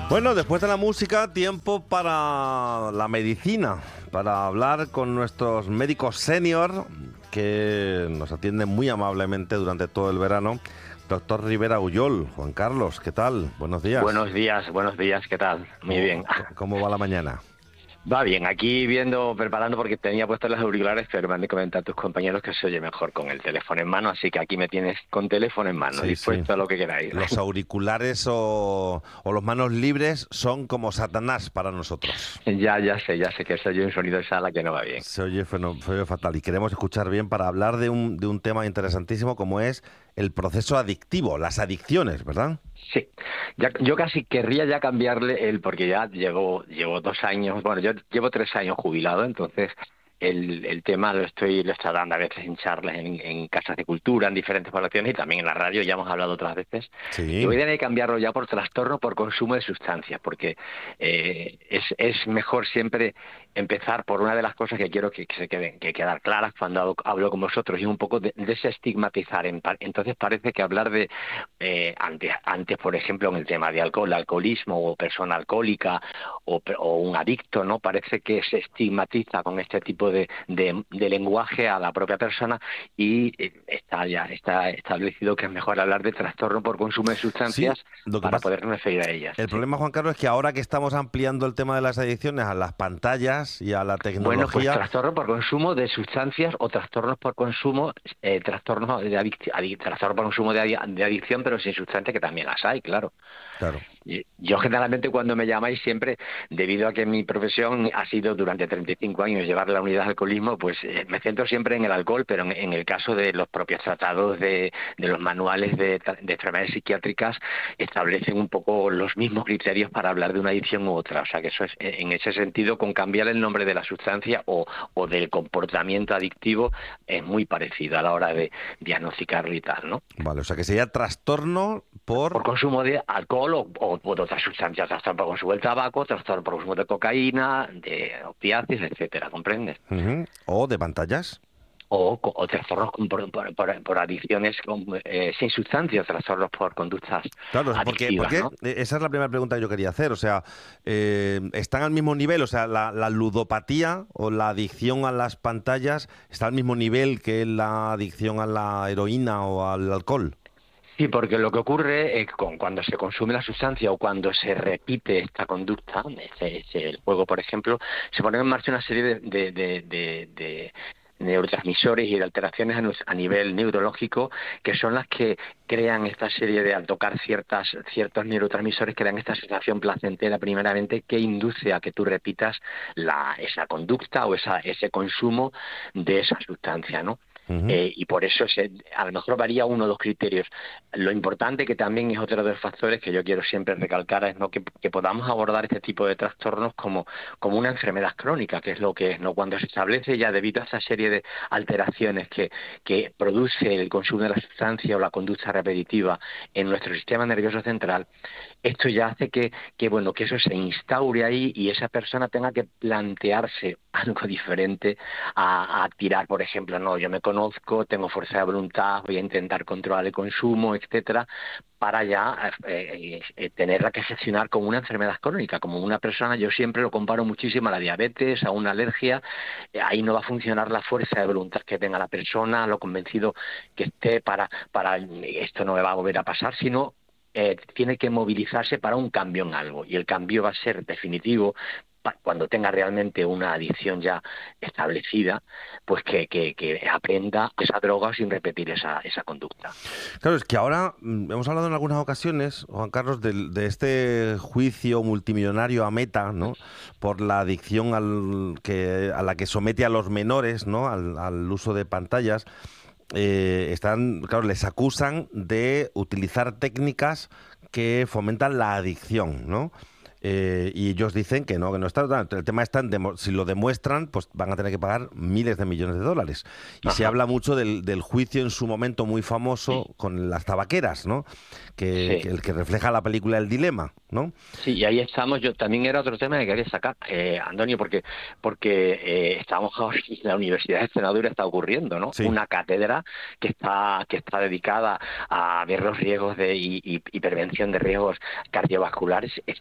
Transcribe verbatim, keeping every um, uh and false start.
Bueno, después de la música, tiempo para la medicina, para hablar con nuestros médicos senior que nos atienden muy amablemente durante todo el verano. Doctor Rivera Ullol, Juan Carlos, ¿qué tal? Buenos días. Buenos días, buenos días, ¿qué tal? Muy ¿Cómo, bien. ¿Cómo va la mañana? Va bien, aquí viendo, preparando porque tenía puestos los auriculares, pero me han de comentar tus compañeros que se oye mejor con el teléfono en mano, así que aquí me tienes con teléfono en mano, Sí, sí. dispuesto a lo que queráis. Los auriculares o, o los manos libres son como Satanás para nosotros. Ya, ya sé, ya sé que se oye un sonido de sala que no va bien. Se oye, feno- se oye fatal y queremos escuchar bien para hablar de un, de un tema interesantísimo como es el proceso adictivo, las adicciones, ¿verdad? Sí, ya, yo casi querría ya cambiarle el, porque ya llevo, llevo dos años, bueno, yo llevo tres años jubilado, entonces el, el tema lo estoy, lo está dando a veces en charlas en, en casas de cultura, en diferentes poblaciones y también en la radio, ya hemos hablado otras veces. Y Sí. voy a tener que cambiarlo ya por trastorno por consumo de sustancias, porque eh, es, es mejor siempre empezar por una de las cosas que quiero que, que se queden, que quedar claras cuando hablo, hablo con vosotros y un poco de, desestigmatizar. En, entonces parece que hablar de eh, antes, antes, por ejemplo, en el tema de alcohol, alcoholismo o persona alcohólica o, o un adicto, ¿no? Parece que se estigmatiza con este tipo de, de, de lenguaje a la propia persona y eh, está ya está establecido que es mejor hablar de trastorno por consumo de Sí, sustancias lo que para pasa, poder referir a ellas. el Sí. problema, Juan Carlos, es que ahora que estamos ampliando el tema de las adicciones a las pantallas y a la Bueno, pues tecnología, trastorno por consumo de sustancias o trastornos por consumo, eh, trastornos de adicción, trastorno por consumo de, adi de adicción, pero sin sustancias que también las hay, claro. claro. Yo generalmente cuando me llamáis siempre, debido a que mi profesión ha sido durante treinta y cinco años llevar la unidad de alcoholismo, pues eh, me centro siempre en el alcohol, pero en, en el caso de los propios tratados de, de los manuales de, de enfermedades psiquiátricas establecen un poco los mismos criterios para hablar de una adicción u otra. O sea que eso es, en ese sentido, con cambiar el nombre de la sustancia o, o del comportamiento adictivo, es muy parecido a la hora de diagnosticarlo y tal, ¿no? Vale, o sea que sería trastorno Por por... consumo de alcohol o, o, o de otras sustancias, trastorno por consumo del tabaco, trastorno por consumo de cocaína, de opiáceos, etcétera, ¿comprendes? Ujú, o de pantallas. O, o trastornos por, por, por, por adicciones con, eh, sin sustancias, trastornos por conductas Claro, porque, adictivas, porque ¿no? esa es la primera pregunta que yo quería hacer. O sea, eh, ¿están al mismo nivel? O sea, la, la ludopatía o la adicción a las pantallas está al mismo nivel que la adicción a la heroína o al alcohol. Sí, porque lo que ocurre es con cuando se consume la sustancia o cuando se repite esta conducta, ese, ese, el juego, por ejemplo, se ponen en marcha una serie de, de, de, de, de neurotransmisores y de alteraciones a, a nivel neurológico que son las que crean esta serie de, al tocar ciertas, ciertos neurotransmisores, crean esta sensación placentera primeramente que induce a que tú repitas la, esa conducta o esa, ese consumo de esa sustancia, ¿no? Ujú. Eh, y por eso se, a lo mejor varía uno o dos criterios. Lo importante, que también es otro de los factores que yo quiero siempre recalcar, es ¿no? que, que podamos abordar este tipo de trastornos como, como una enfermedad crónica, que es lo que es, ¿no? Cuando se establece ya debido a esa serie de alteraciones que, que produce el consumo de la sustancia o la conducta repetitiva en nuestro sistema nervioso central, esto ya hace que, que bueno que eso se instaure ahí y esa persona tenga que plantearse algo diferente a, a tirar, por ejemplo, no, yo me conozco, tengo fuerza de voluntad, voy a intentar controlar el consumo, etcétera, para ya eh, eh, tenerla que gestionar como una enfermedad crónica, como una persona. Yo siempre lo comparo muchísimo a la diabetes, a una alergia. Eh, ahí no va a funcionar la fuerza de voluntad que tenga la persona, lo convencido que esté para, para esto no me va a volver a pasar, sino eh, tiene que movilizarse para un cambio en algo, y el cambio va a ser definitivo cuando tenga realmente una adicción ya establecida, pues que, que, que aprenda esa droga sin repetir esa, esa conducta. Claro, es que ahora mm, hemos hablado en algunas ocasiones, Juan Carlos, del- de, este juicio multimillonario a Meta, ¿no? Por la adicción al que, a la que somete a los menores, ¿no? Al, al uso de pantallas. Eh, están, claro, les acusan de utilizar técnicas que fomentan la adicción, ¿no? Eh, y ellos dicen que no, que no está. El tema está en demo- si lo demuestran, pues van a tener que pagar miles de millones de dólares. Y se Ajá. habla mucho del, del juicio en su momento muy famoso con las tabaqueras, ¿no? Que, que Sí. el que refleja la película El Dilema, ¿no? Sí, y ahí estamos. Yo también era otro tema que quería sacar, eh, Antonio, porque porque eh, estamos ahora en la Universidad de Extremadura, está ocurriendo, ¿no? Sí. Una cátedra que está que está dedicada a ver los riesgos de y, y, y prevención de riesgos cardiovasculares. Es